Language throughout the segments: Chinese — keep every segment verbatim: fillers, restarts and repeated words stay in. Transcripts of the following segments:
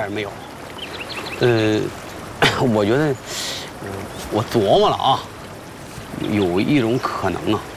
也没有。呃，我觉得，呃，我琢磨了啊，有一种可能啊。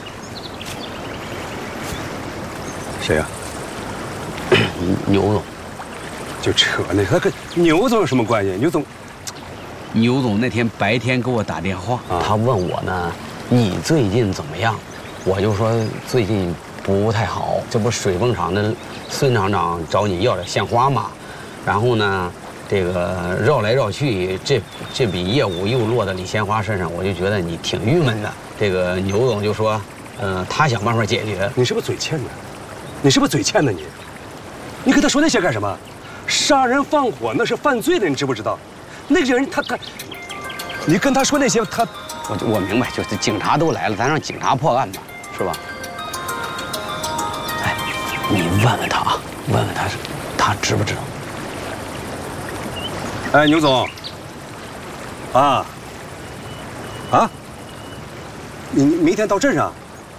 谁呀、 啊？牛总。 就扯那，他跟牛总有什么关系？牛总， 牛总那天白天给我打电话，啊、他问我呢，你最近怎么样？我就说最近不太好，这不水泵厂的孙厂长找你要点鲜花嘛，然后呢，这个绕来绕去，这这笔业务又落到李鲜花身上，我就觉得你挺郁闷的。这个牛总就说，呃，他想办法解决。 你是不是嘴欠的？你是不是嘴欠的你？你跟他说那些干什么？杀人放火那是犯罪的，你知不知道？那个人他他，你跟他说那些他， 我我明白，就是警察都来了，咱让警察破案吧，是吧？哎，你问问他啊，问问他是，他知不知道？ 哎，牛总，啊，啊，你明天到镇上，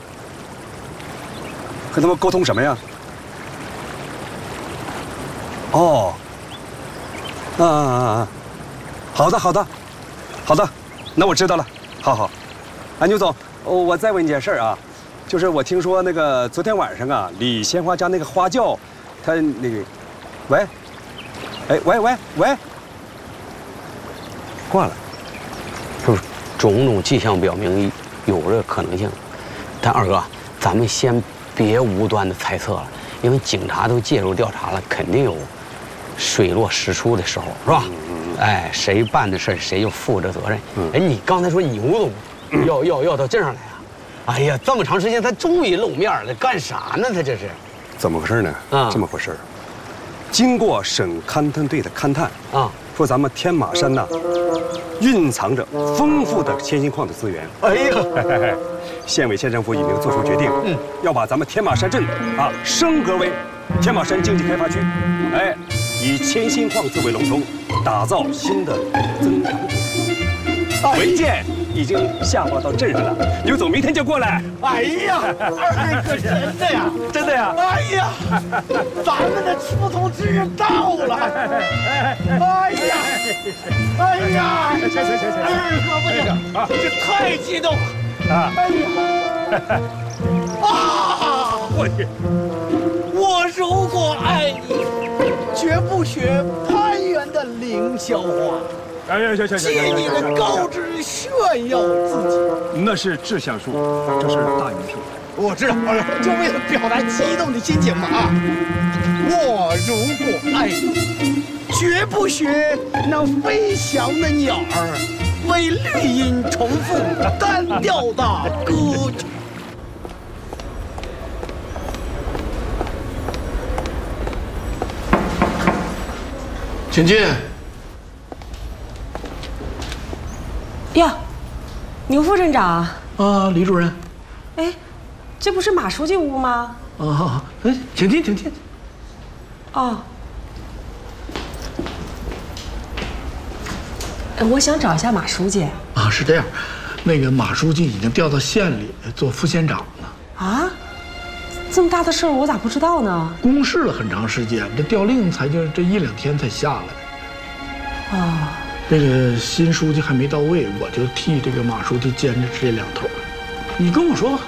和他们沟通什么呀？哦，啊啊啊啊！好的，好的，好的，那我知道了。好好，啊，牛总，我再问你件事啊，就是我听说那个昨天晚上啊，李鲜花家那个花轿，他那个，喂，哎，喂喂喂，挂了， 就是种种迹象表明有这个可能性，但二哥，咱们先别无端的猜测了，因为警察都介入调查了，肯定有水落石出的时候，是吧？嗯、哎，谁办的事谁就负这责任。嗯、哎，你刚才说牛总要要要到镇上来啊？哎呀，这么长时间他终于露面了，干啥呢？他这是？ 怎么回事呢？啊，这么回事。经过省勘探队的勘探啊，说咱们天马山呐，蕴藏着丰富的铅锌矿的资源。哎呀，嘿嘿嘿县委县政府已经做出决定，嗯，要把咱们天马山镇啊升格为天马山经济开发区，哎，以铅锌矿作为龙头，打造新的增长点。文件已经下发到镇上了，刘总明天就过来。 哎呀，二哥真的呀， 真的呀！ 哎呀，咱们的出头之日到了！哎呀，哎呀， 行行行行， 二哥不行，这太激动了啊！哎呀，啊！ 我去， 我如果爱你，绝不学攀援的凌霄花。 哎呀，行行行， 借你的高枝炫耀自己， 那是志向树，这是大榆树。 我知道，就为了表达激动的心情嘛啊！我如果爱你，绝不学那飞翔的鸟儿，为绿荫重复单调的歌曲。 请进。 呀，牛副镇长啊，李主任。 哎，这不是马书记屋吗？ 啊，哎，请进，请进。 哦。我想找一下马书记。 啊，是这样，那个马书记已经调到县里做副县长了。 啊？这么大的事儿，我咋不知道呢？ 公示了很长时间，这调令才就这一两天才下来。 啊。 这个新书记还没到位，我就替这个马书记兼着这两头。你跟我说吧。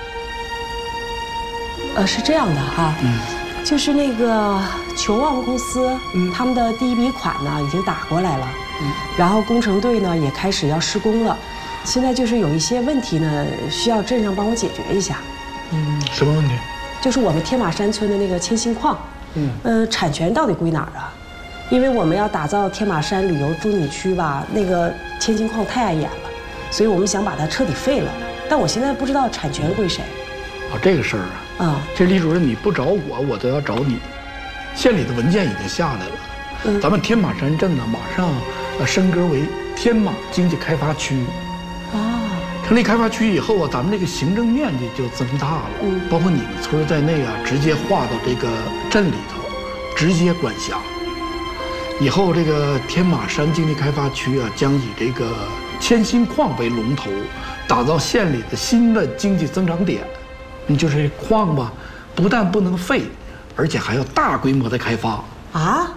呃，是这样的哈，嗯，就是那个球旺公司，嗯，他们的第一笔款呢已经打过来了，嗯，然后工程队呢也开始要施工了，现在就是有一些问题呢需要镇上帮我解决一下。 嗯，什么问题？ 就是我们天马山村的那个铅锌矿，嗯，呃，产权到底归哪儿啊？因为我们要打造天马山旅游中景区吧，那个铅锌矿太碍眼了，所以我们想把它彻底废了。但我现在不知道产权归谁。 啊，这个事儿啊，啊，这李主任你不找我，我都要找你。县里的文件已经下来了，嗯，咱们天马山镇呢，马上呃升格为天马经济开发区。啊，成立开发区以后啊，咱们这个行政面积就增大了，嗯，包括你们村在内啊，直接划到这个镇里头，直接管辖。以后这个天马山经济开发区啊，将以这个铅锌矿为龙头，打造县里的新的经济增长点。你就是矿吧，不但不能废，而且还要大规模的开发。 啊？